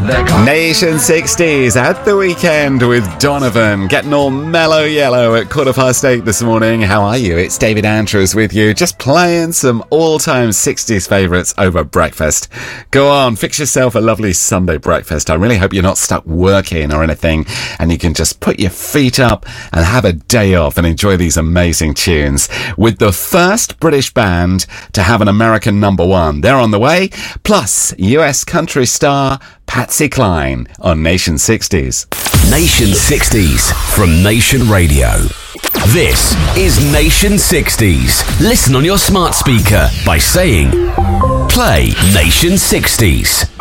Nation 60s at the weekend with Donovan, getting all mellow yellow at 8:15 this morning. How are you? It's David Andrews with you, just playing some all-time 60s favourites over breakfast. Go on, fix yourself a lovely Sunday breakfast. I really hope you're not stuck working or anything, and you can just put your feet up and have a day off and enjoy these amazing tunes. With the first British band to have an American number one, they're on the way, plus US country star Patsy Cline on Nation 60s. Nation 60s from Nation Radio. This is Nation 60s. Listen on your smart speaker by saying, play Nation 60s.